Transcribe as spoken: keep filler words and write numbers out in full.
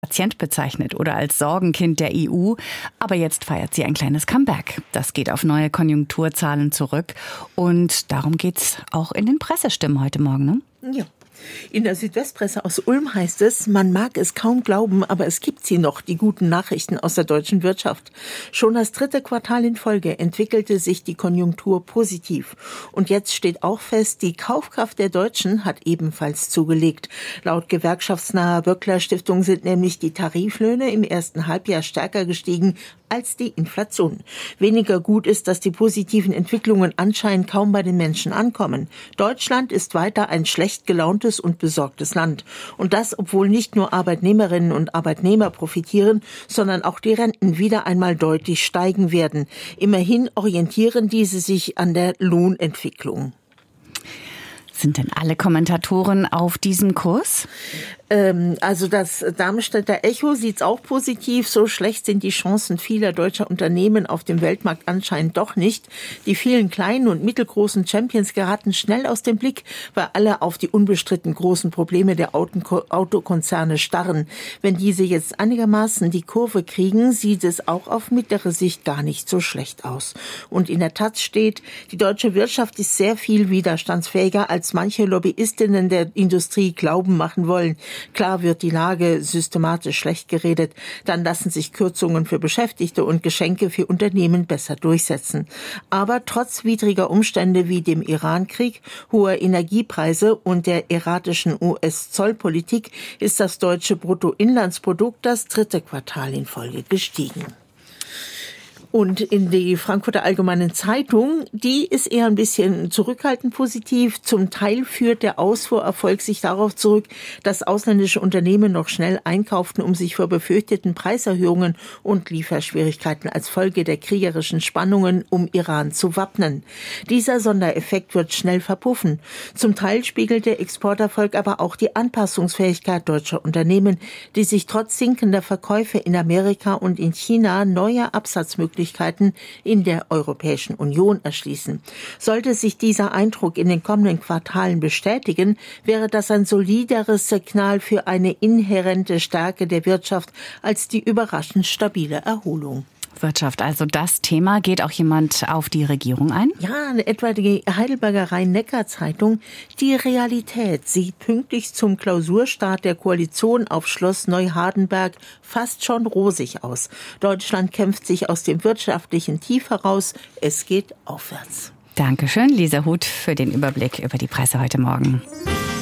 Patient bezeichnet oder als Sorgenkind der E U. Aber jetzt feiert sie ein kleines Comeback. Das geht auf neue Konjunkturzahlen zurück. Und darum geht's auch in den Pressestimmen heute Morgen, ne? Ja. In der Südwestpresse aus Ulm heißt es, man mag es kaum glauben, aber es gibt sie noch, die guten Nachrichten aus der deutschen Wirtschaft. Schon das dritte Quartal in Folge entwickelte sich die Konjunktur positiv. Und jetzt steht auch fest, die Kaufkraft der Deutschen hat ebenfalls zugelegt. Laut gewerkschaftsnaher Böckler Stiftung sind nämlich die Tariflöhne im ersten Halbjahr stärker gestiegen als die Inflation. Weniger gut ist, dass die positiven Entwicklungen anscheinend kaum bei den Menschen ankommen. Deutschland ist weiter ein schlecht gelauntes und besorgtes Land. Und das, obwohl nicht nur Arbeitnehmerinnen und Arbeitnehmer profitieren, sondern auch die Renten wieder einmal deutlich steigen werden. Immerhin orientieren diese sich an der Lohnentwicklung. Sind denn alle Kommentatoren auf diesem Kurs? Also das Darmstädter Echo sieht es auch positiv. So schlecht sind die Chancen vieler deutscher Unternehmen auf dem Weltmarkt anscheinend doch nicht. Die vielen kleinen und mittelgroßen Champions geraten schnell aus dem Blick, weil alle auf die unbestritten großen Probleme der Autokonzerne starren. Wenn diese jetzt einigermaßen die Kurve kriegen, sieht es auch auf mittlere Sicht gar nicht so schlecht aus. Und in der Taz steht, die deutsche Wirtschaft ist sehr viel widerstandsfähiger, als manche Lobbyistinnen der Industrie glauben machen wollen. Klar wird die Lage systematisch schlecht geredet, dann lassen sich Kürzungen für Beschäftigte und Geschenke für Unternehmen besser durchsetzen. Aber trotz widriger Umstände wie dem Iran-Krieg, hoher Energiepreise und der erratischen U S-Zollpolitik ist das deutsche Bruttoinlandsprodukt das dritte Quartal in Folge gestiegen. Und in die Frankfurter Allgemeinen Zeitung, die ist eher ein bisschen zurückhaltend positiv. Zum Teil führt der Ausfuhrerfolg sich darauf zurück, dass ausländische Unternehmen noch schnell einkauften, um sich vor befürchteten Preiserhöhungen und Lieferschwierigkeiten als Folge der kriegerischen Spannungen um Iran zu wappnen. Dieser Sondereffekt wird schnell verpuffen. Zum Teil spiegelt der Exporterfolg aber auch die Anpassungsfähigkeit deutscher Unternehmen, die sich trotz sinkender Verkäufe in Amerika und in China neue Absatzmöglichkeiten in der Europäischen Union erschließen. Sollte sich dieser Eindruck in den kommenden Quartalen bestätigen, wäre das ein solideres Signal für eine inhärente Stärke der Wirtschaft als die überraschend stabile Erholung. Wirtschaft, also das Thema. Geht auch jemand auf die Regierung ein? Ja, etwa die Heidelberger Rhein-Neckar-Zeitung. Die Realität sieht pünktlich zum Klausurstart der Koalition auf Schloss Neuhardenberg fast schon rosig aus. Deutschland kämpft sich aus dem wirtschaftlichen Tief heraus. Es geht aufwärts. Dankeschön, Lisa Huth, für den Überblick über die Presse heute Morgen.